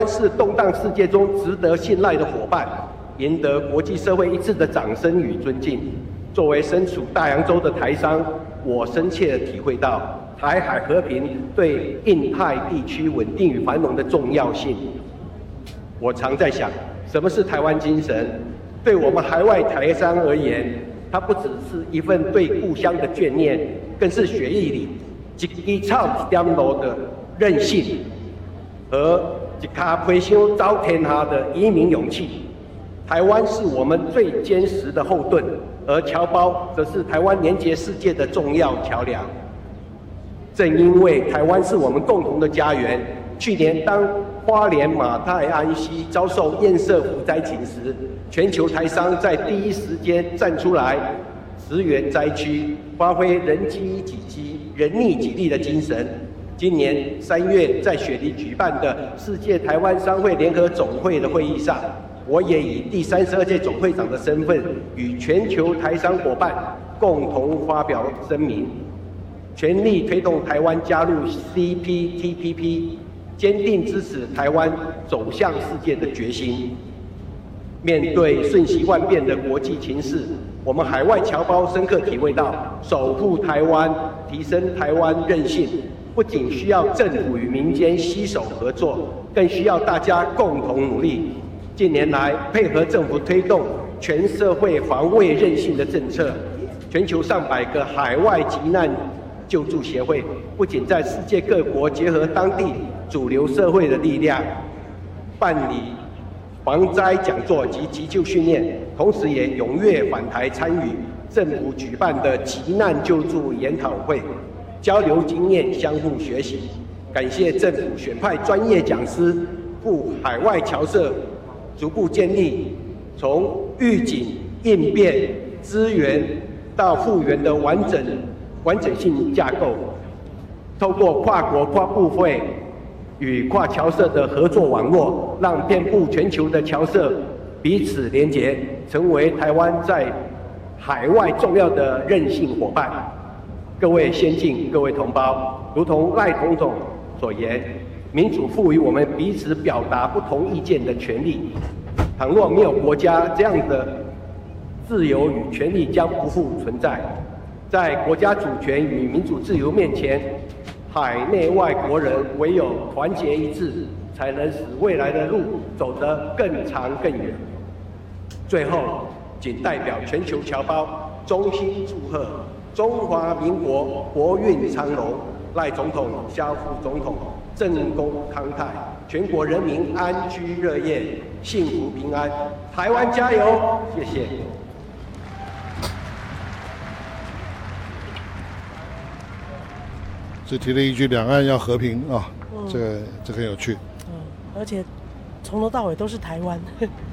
是动荡世界中值得信赖的伙伴，赢得国际社会一致的掌声与尊敬。作为身处大洋洲的台商，我深切地体会到台海和平对印太地区稳定与繁荣的重要性。我常在想，什么是台湾精神？对我们海外台商而言，它不只是一份对故乡的眷念，更是血液里一枝草一点露的韧性和一卡飞翔遭天下的移民勇气。台湾是我们最坚实的后盾，而侨胞则是台湾连结世界的重要桥梁。正因为台湾是我们共同的家园，去年当花莲马太安溪遭受堰塞湖灾情时，全球台商在第一时间站出来驰援灾区，发挥人机己机、人力己力的精神。今年3月在雪梨举办的世界台湾商会联合总会的会议上，我也以第32届总会长的身份，与全球台商伙伴共同发表声明，全力推动台湾加入 CPTPP， 坚定支持台湾走向世界的决心。面对瞬息万变的国际情势，我们海外侨胞深刻体会到，守护台湾、提升台湾韧性，不仅需要政府与民间携手合作，更需要大家共同努力。近年来，配合政府推动全社会防卫韧性的政策，全球上百个海外急难救助协会不仅在世界各国结合当地主流社会的力量，办理防灾讲座及急救训练，同时也踊跃返台参与政府举办的急难救助研讨会，交流经验，相互学习。感谢政府选派专业讲师赴海外侨社，逐步建立从预警、应变、支援到复原的完整性架构，透过跨国跨部会与跨侨社的合作网络，让遍布全球的侨社彼此连结，成为台湾在海外重要的韧性伙伴。各位先进，各位同胞，如同赖总统所言，民主赋予我们彼此表达不同意见的权利。倘若没有国家，这样的自由与权利将不复存在。在国家主权与民主自由面前，海内外国人唯有团结一致，才能使未来的路走得更长更远。最后，仅代表全球侨胞衷心祝贺中华民国国运昌隆，赖总统、萧副总统政功康泰，全国人民安居乐业，幸福平安，台湾加油！谢谢。 只提了一句两岸要和平啊，这很有趣。 而且从头到尾都是台湾。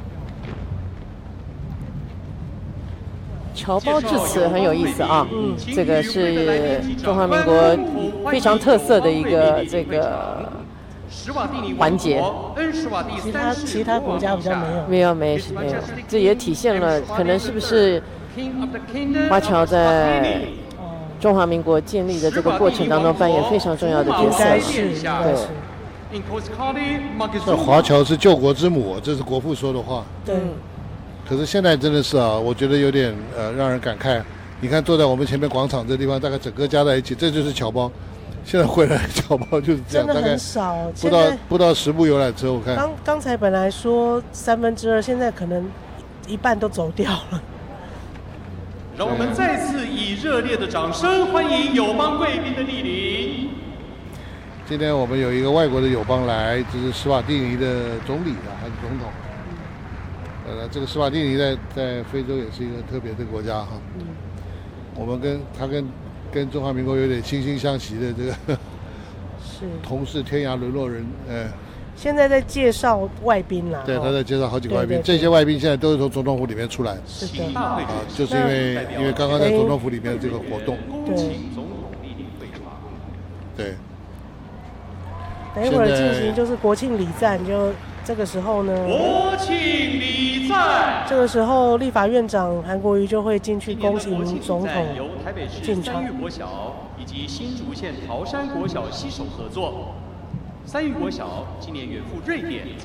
侨胞致辞很有意思啊，这个是中华民国非常特色的一个这个环节。 其他国家比较没有， 没有，这也体现了可能是不是华侨在中华民国建立的这个过程当中扮演非常重要的角色。 应该是。 华侨是救国之母，这是国父说的话。 对。 可是现在真的是啊，我觉得有点让人感慨。你看坐在我们前面广场这地方，大概整个加在一起，这就是侨胞。现在回来侨胞就是这样， 真的很少， 不到10部游览车，我看。 刚才本来说2/3，现在可能一半都走掉了。 让我们再次以热烈的掌声欢迎友邦贵宾的莅临。 今天我们有一个外国的友邦来，这是斯瓦蒂尼的总理还是总统？这个斯瓦蒂尼在非洲也是一个特别的国家哈。我们跟中华民国有点惺惺相惜的这个是同是天涯沦落人， 现在在介绍外宾啦。 对，他在介绍好几个外宾，这些外宾现在都是从总统府里面出来。 是的。 就是因为刚刚在总统府里面的这个活动。对。 等一会儿进行就是国庆礼赞，就这个时候呢。 国庆礼赞。 这个时候，立法院长韩国瑜就会进去恭请总统由台北市3育国小以及新竹县桃山国小携手合作。3育国小今年远赴瑞典